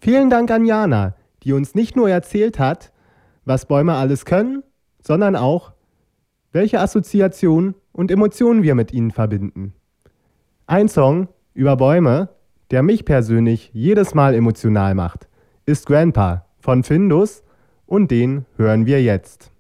Vielen Dank an Jana, die uns nicht nur erzählt hat, was Bäume alles können, sondern auch, welche Assoziationen und Emotionen wir mit ihnen verbinden. Ein Song über Bäume, der mich persönlich jedes Mal emotional macht, ist Grandpa von Findus und den hören wir jetzt.